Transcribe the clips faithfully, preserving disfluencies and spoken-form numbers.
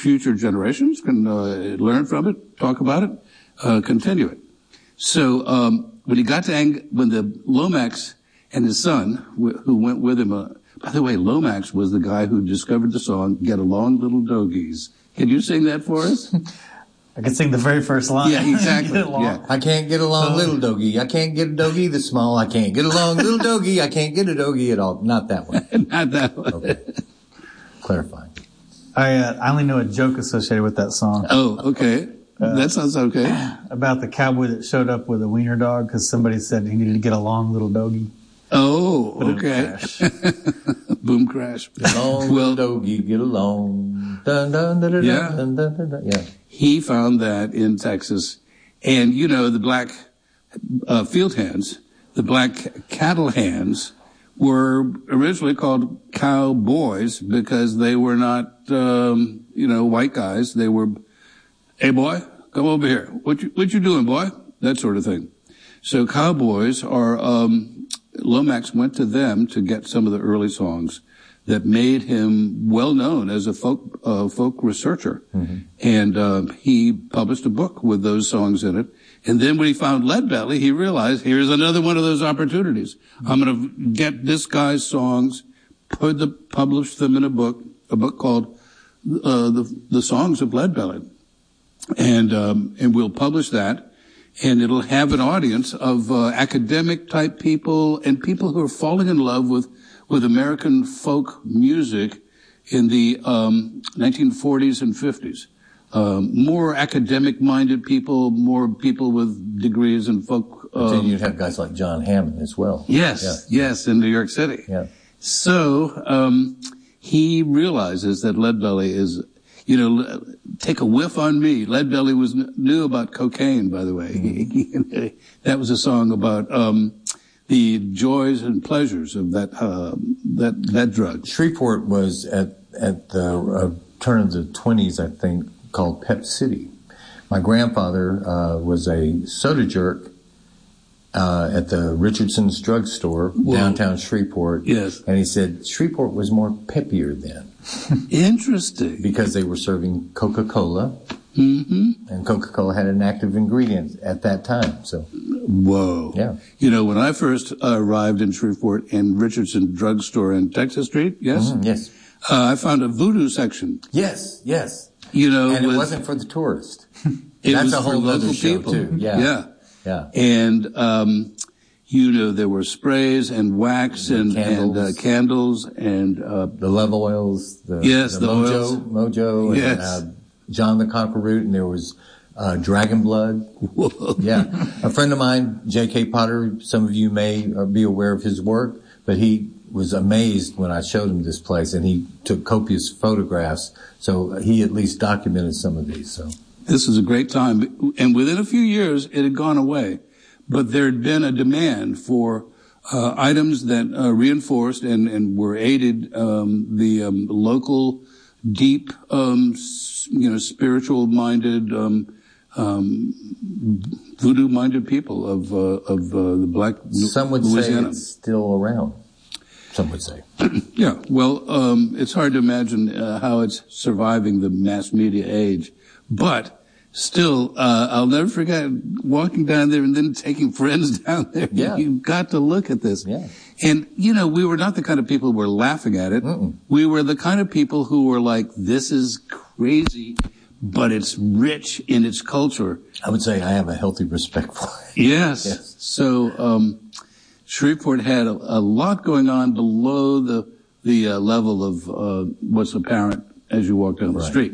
future generations can uh, learn from it, talk about it, uh, continue it. So um, when he got to Ang- when the Lomax and his son, wh- who went with him, uh, by the way, Lomax was the guy who discovered the song "Get Along, Little Dogies." Can you sing that for us? I can sing the very first line. Yeah, exactly. Yeah. I can't get along, uh, little doggy. I can't get a doggy this small. I can't get along, little doggy. I can't get a doggy at all. Not that one. Not that one. Okay. Clarifying. I uh, I only know a joke associated with that song. Oh, okay. Uh, that sounds okay. About the cowboy that showed up with a wiener dog because somebody said he needed to get along, little doggy. Oh, Boom okay. Crash. Boom crash. Get along, well, little doggy, get along. Dun, dun, dun, dun, yeah. Dun, dun, dun, dun, yeah. He found that in Texas. And, you know, the black uh, field hands, the black cattle hands, were originally called cowboys because they were not, um, you know, white guys. They were, hey, boy, come over here. What you, what you doing, boy? That sort of thing. So cowboys are, um, Lomax went to them to get some of the early songs that made him well known as a folk, uh, folk researcher. Mm-hmm. And, uh, he published a book with those songs in it. And then when he found Leadbelly, he realized, here's another one of those opportunities. Mm-hmm. I'm going to get this guy's songs, put the, publish them in a book, a book called, uh, the, the Songs of Leadbelly. And, um, and we'll publish that. And it'll have an audience of, uh, academic type people and people who are falling in love with, with American folk music in the, um, nineteen forties and fifties. Um, more academic-minded people, more people with degrees in folk. Um, then you'd have guys like John Hammond as well. Yes, yeah. yes, in New York City. Yeah. So um, he realizes that Leadbelly is, you know, take a whiff on me. Leadbelly was knew about cocaine, by the way. Mm-hmm. That was a song about um, the joys and pleasures of that uh, that that drug. Shreveport was at at the uh, turn of the twenties, I think, called Pep City. My grandfather uh, was a soda jerk uh, at the Richardson's drugstore, Whoa. downtown Shreveport. Yes. And he said Shreveport was more peppier then. Interesting. Because they were serving Coca-Cola. Mm-hmm. And Coca-Cola had an active ingredient at that time. So, whoa. Yeah. You know, when I first uh, arrived in Shreveport and Richardson drugstore in Texas Street, yes? Mm-hmm, yes. Uh, I found a voodoo section. Yes, yes. You know, and it with, wasn't for the tourist. It That's was a whole for other local show people. too. Yeah. Yeah. Yeah. And, um, you know, there were sprays and wax and, candles. and, uh, candles and, uh, the love oils, the, yes, the, the Mojo, oils. Mojo, Yes. and, uh, John the Conqueror Root, and there was, uh, Dragon Blood. Whoa. Yeah. A friend of mine, J K Potter, some of you may be aware of his work, but he was amazed when I showed him this place, and he took copious photographs, so he at least documented some of these, so. This is a great time. And within a few years, it had gone away. But there had been a demand for uh, items that uh, reinforced and, and were aided um, the um, local, deep, um, s- you know, spiritual-minded, um, um, voodoo-minded people of uh, of uh, the Black Some would Louisiana. say it's still around. Some would say. Yeah. Well, um, it's hard to imagine uh, how it's surviving the mass media age, but. Still, uh, I'll never forget walking down there and then taking friends down there. Yeah. You've got to look at this. Yeah. And, you know, we were not the kind of people who were laughing at it. Mm-mm. We were the kind of people who were like, this is crazy, but it's rich in its culture. I would say I have a healthy respect for it. Yes. Yes. So, um, Shreveport had a, a lot going on below the, the uh, level of, uh, what's apparent as you walk down the Right. street.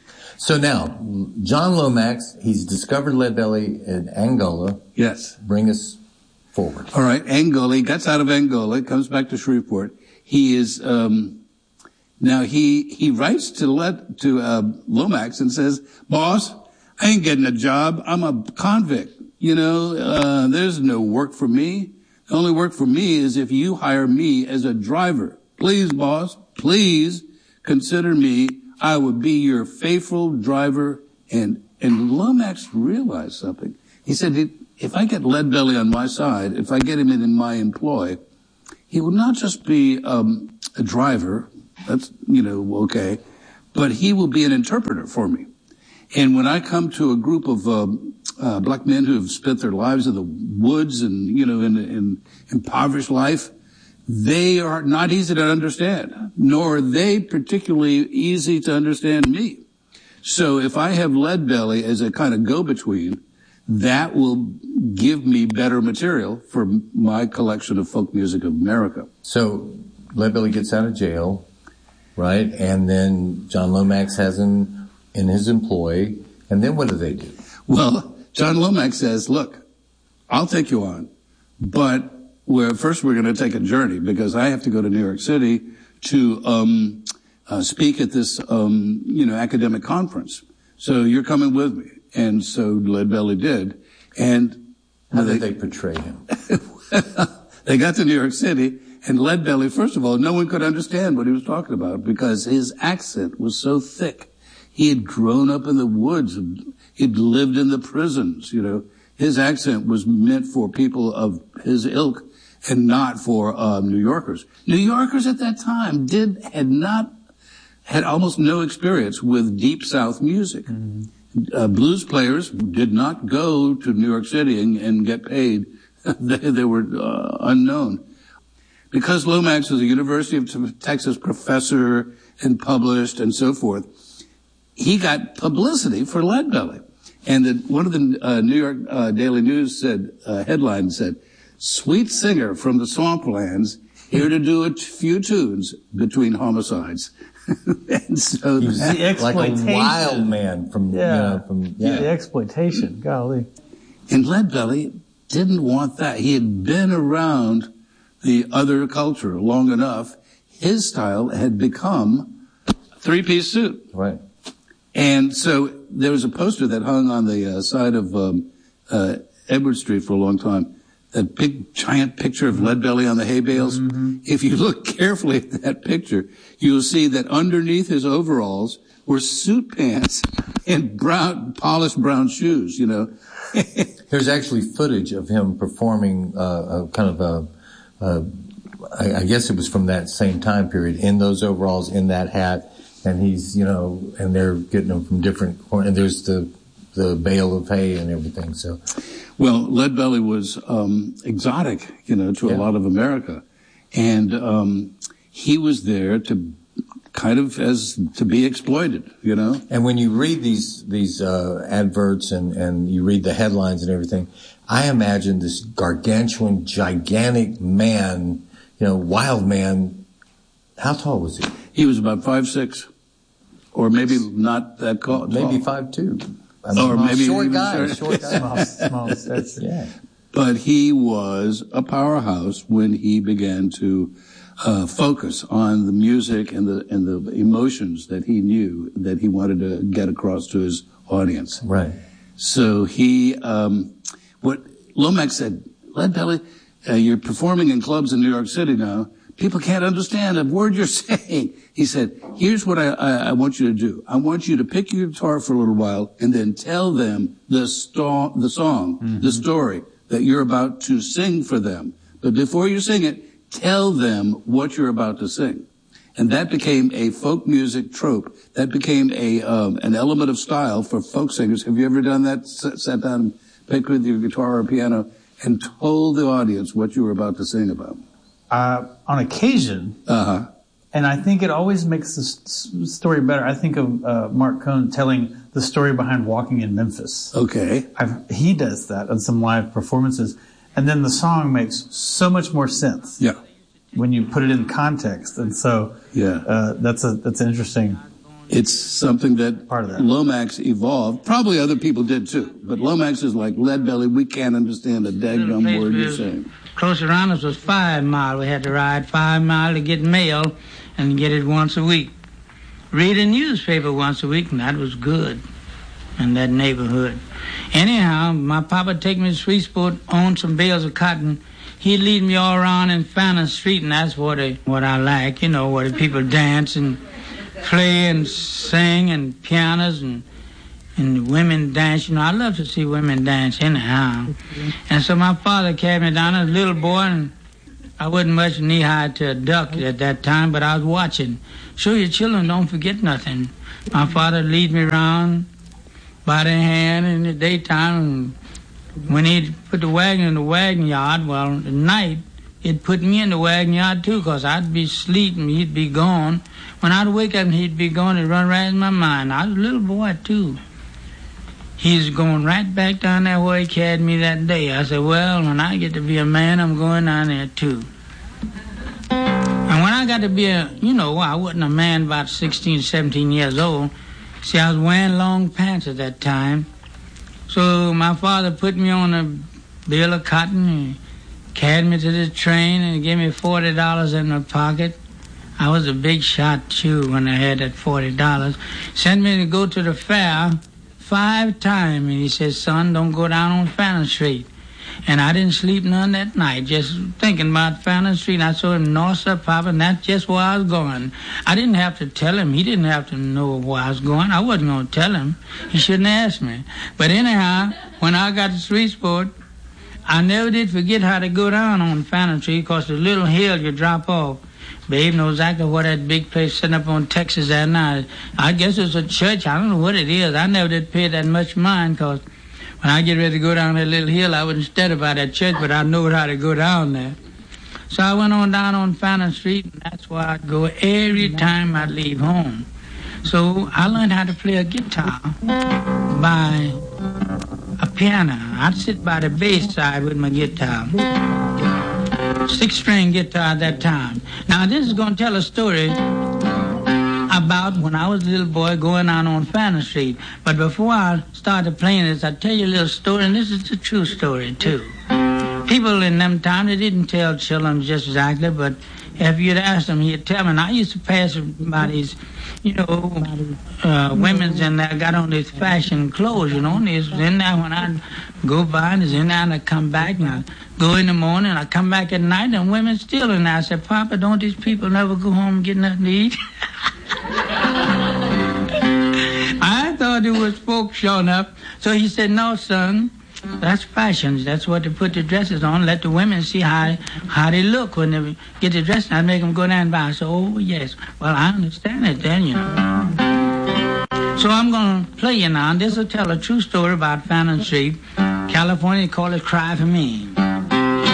So now, John Lomax, he's discovered Leadbelly in Angola. Yes. Bring us forward. All right, Angola. He gets out of Angola, comes back to Shreveport. He is um now he he writes to let to uh, Lomax and says, "Boss, I ain't getting a job. I'm a convict. You know, uh there's no work for me. The only work for me is if you hire me as a driver. Please, boss, please consider me. I would be your faithful driver." And and Lomax realized something. He said, if I get Leadbelly on my side, if I get him in, in my employ, he will not just be um, a driver. That's, you know, okay. but he will be an interpreter for me. And when I come to a group of uh, uh, black men who have spent their lives in the woods and, you know, in, in impoverished life, they are not easy to understand, nor are they particularly easy to understand me. So if I have Leadbelly as a kind of go-between, that will give me better material for my collection of folk music of America. So Leadbelly gets out of jail, right? And then John Lomax has him in his employ. And then what do they do? Well, John Lomax says, look, I'll take you on, but we're, first we're going to take a journey because I have to go to New York City to um, uh, speak at this, um, you know, academic conference. So you're coming with me. And so Leadbelly did. And how did they, they portray him? They got to New York City, and Leadbelly, first of all, no one could understand what he was talking about because his accent was so thick. He had grown up in the woods. He'd lived in the prisons, you know. His accent was meant for people of his ilk and not for um, New Yorkers. New Yorkers at that time did had not had almost no experience with Deep South music. Mm-hmm. Uh, blues players did not go to New York City and, and get paid. they, they were uh, unknown. Because Lomax was a University of Texas professor and published and so forth, he got publicity for Leadbelly. And the, one of the uh, New York uh, Daily News said, uh, headline said, "Sweet singer from the swamplands, here to do a few tunes between homicides." And so he's the like a wild man from, yeah. you know, from, yeah. The exploitation, golly. And Leadbelly didn't want that. He had been around the other culture long enough. His style had become a three-piece suit. Right. And so there was a poster that hung on the uh, side of um, uh, Edward Street for a long time. That big giant picture of Leadbelly on the hay bales. Mm-hmm. If you look carefully at that picture, you'll see that underneath his overalls were suit pants and brown, polished brown shoes, you know. There's actually footage of him performing uh, a kind of a, a, I, I guess it was from that same time period, in those overalls, in that hat, and he's, you know, and they're getting them from different corners, and there's the, the bale of hay and everything, so. Well, Leadbelly was um, exotic, you know, to yeah. a lot of America, and um, he was there to kind of as to be exploited, you know. And when you read these these uh, adverts and and you read the headlines and everything, I imagine this gargantuan, gigantic man, you know, wild man. How tall was he? He was about five six, or maybe not that tall. Maybe five two. I mean, or maybe short guy, short guy. small, small, that's, yeah. But he was a powerhouse when he began to uh, focus on the music and the and the emotions that he knew that he wanted to get across to his audience. Right. So he, um, what Lomax said, Leadbelly, uh, you're performing in clubs in New York City now. People can't understand a word you're saying. He said, here's what I, I, I want you to do. I want you to pick your guitar for a little while and then tell them the, sto- the song, mm-hmm. the story that you're about to sing for them. But before you sing it, tell them what you're about to sing. And that became a folk music trope. That became a um, an element of style for folk singers. Have you ever done that? S- sat down and picked with your guitar or piano and told the audience what you were about to sing about? Uh, on occasion, uh-huh. and I think it always makes the s- story better. I think of uh, Mark Cohn telling the story behind Walking in Memphis. Okay. I've, he does that on some live performances, and then the song makes so much more sense. Yeah. When you put it in context, and so yeah, uh, that's a that's interesting. It's something that, part of that Lomax evolved. Probably other people did too, but Lomax is like, Leadbelly, we can't understand a daggum word you're saying. Close around us was five mile. We had to ride five mile to get mail and get it once a week. Read a newspaper once a week, and that was good in that neighborhood. Anyhow, my papa take me to Sweetsport, own some bales of cotton. He'd lead me all around in Fannin Street, and that's what I, what I like, you know, where the people dance and play and sing and pianos and and women dance. You know, I love to see women dance anyhow. And so my father carried me down as a little boy, and I wasn't much knee-high to a duck at that time, but I was watching. Sure, your children don't forget nothing. My father lead me around by the hand in the daytime. And when he'd put the wagon in the wagon yard, well, at night, he'd put me in the wagon yard, too, because I'd be asleep and he'd be gone. When I'd wake up and he'd be gone, it'd run right in my mind. I was a little boy, too. He's going right back down there where he carried me that day. I said, well, when I get to be a man, I'm going down there, too. And when I got to be a, you know, I wasn't a man about sixteen, seventeen years old. See, I was wearing long pants at that time. So my father put me on a bale of cotton and carried me to the train and gave me forty dollars in my pocket. I was a big shot, too, when I had that forty dollars. Sent me to go to the fair five times, and he said, son, don't go down on Fannin Street. And I didn't sleep none that night, just thinking about Fannin Street. I saw him north up, Papa, and that's just where I was going. I didn't have to tell him. He didn't have to know where I was going. I wasn't going to tell him. He shouldn't ask me. But anyhow, when I got to Shreveport, I never did forget how to go down on Fannin Street, because the little hill you drop off. Babe knows exactly what that big place sitting up on Texas there now. I guess it's a church. I don't know what it is. I never did pay that much mind, because when I get ready to go down that little hill, I wouldn't study about that church, but I know how to go down there. So I went on down on Fannin Street, and that's where I'd go every time I'd leave home. So I learned how to play a guitar by a piano. I'd sit by the bass side with my guitar. Six-string guitar at that time. Now, this is going to tell a story about when I was a little boy going out on Fannin Street. But before I started playing this, I'll tell you a little story, and this is a true story, too. People in them times, they didn't tell children just exactly, but if you'd ask them, he'd tell me. And I used to pass by these, you know, uh, women's in there got on these fashion clothes, you know, and they was in there when I'd go by, and it's in there, and I'd come back, and I'd go in the morning, and I'd come back at night, and women still in there. I said, Papa, don't these people never go home and get nothing to eat? I thought it was folks showing up. So he said, no, son, that's fashion. That's what they put the dresses on. Let the women see how how they look when they get the dress. I'd make them go down and buy. So, oh, yes. Well, I understand it then, you know. So I'm going to play you now. This will tell a true story about Fannin Street, California. They call it Cry for Me.